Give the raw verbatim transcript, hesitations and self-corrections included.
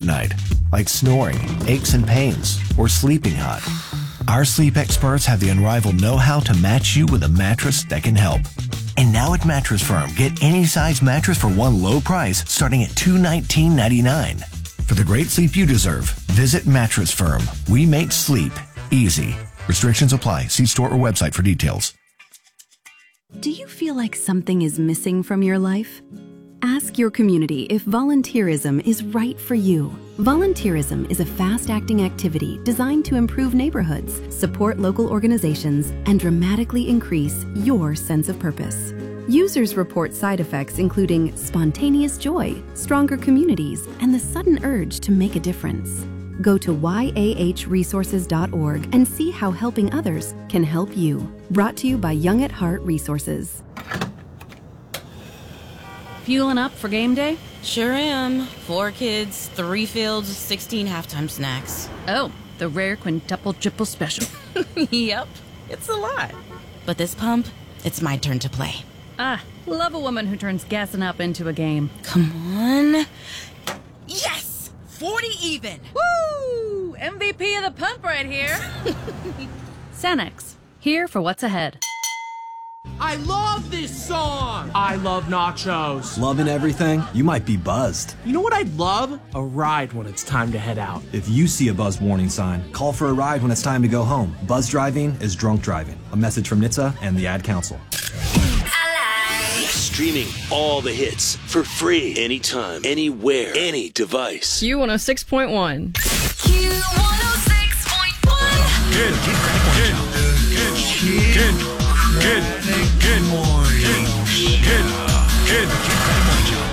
night, like snoring, aches and pains, or sleeping hot. Our sleep experts have the unrivaled know-how to match you with a mattress that can help. And now at Mattress Firm, get any size mattress for one low price starting at two hundred nineteen dollars and ninety-nine cents. For the great sleep you deserve, visit Mattress Firm. We make sleep easy. Restrictions apply. See store or website for details. Do you feel like something is missing from your life? Ask your community if volunteerism is right for you. Volunteerism is a fast-acting activity designed to improve neighborhoods, support local organizations, and dramatically increase your sense of purpose. Users report side effects including spontaneous joy, stronger communities, and the sudden urge to make a difference. Go to y a h resources dot org and see how helping others can help you. Brought to you by Young at Heart Resources. Fueling up for game day? Sure am. Four kids, three fields, sixteen halftime snacks. Oh, the rare quintuple triple special. Yep, it's a lot. But this pump, it's my turn to play. Ah, love a woman who turns gassing up into a game. Come on. Yes! forty even! Woo! M V P of the pump right here. Sanex, here for what's ahead. I love this song! I love nachos. Loving everything? You might be buzzed. You know what I'd love? A ride when it's time to head out. If you see a buzz warning sign, call for a ride when it's time to go home. Buzz driving is drunk driving. A message from N H T S A and the Ad Council. Streaming all the hits for free anytime, anywhere, any device. Q one oh six point one. Q one oh six point one. Good, good, good, good, good, good, good, good.